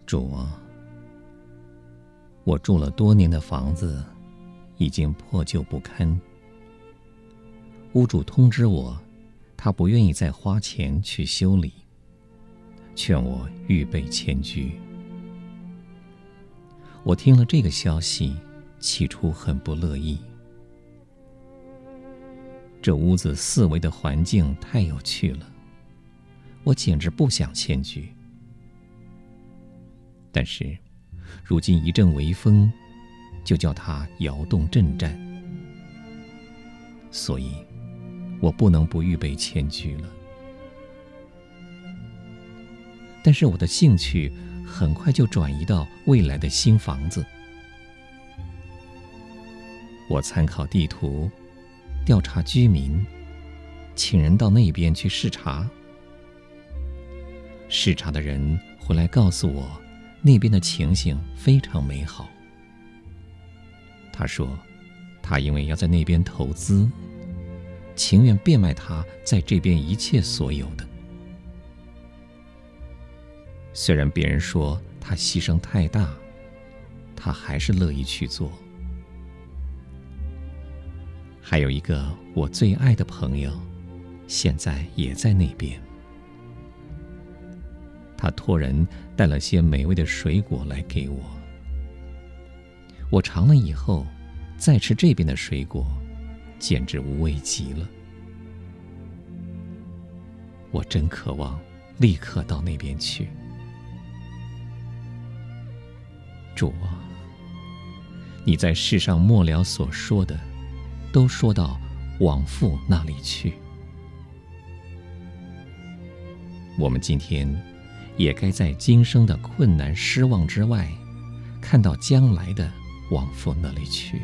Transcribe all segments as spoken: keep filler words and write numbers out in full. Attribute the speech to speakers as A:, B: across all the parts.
A: 主啊，我住了多年的房子已经破旧不堪，屋主通知我，他不愿意再花钱去修理，劝我预备迁居。我听了这个消息，起初很不乐意。这屋子四围的环境太有趣了，我简直不想迁居。但是，如今一阵微风，就叫它摇动震颤，所以，我不能不预备迁居了。但是我的兴趣很快就转移到未来的新房子。我参考地图，调查居民，请人到那边去视察。视察的人回来告诉我，那边的情形非常美好。他说，他因为要在那边投资，情愿变卖他在这边一切所有的。虽然别人说他牺牲太大，他还是乐意去做。还有一个我最爱的朋友，现在也在那边。他托人带了些美味的水果来给我。我尝了以后，再吃这边的水果，简直无味极了。我真渴望立刻到那边去。主啊，你在世上末了所说的，都说到往父那里去。我们今天也该在今生的困难失望之外，看到将来的往父那里去。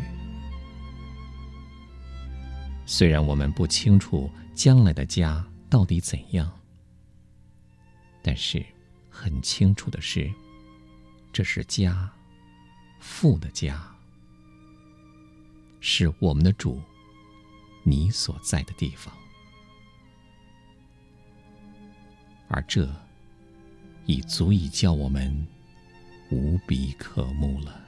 A: 虽然我们不清楚将来的家到底怎样，但是很清楚的是，这是家，父的家，是我们的主，你所在的地方。而这已足以叫我们无比渴慕了。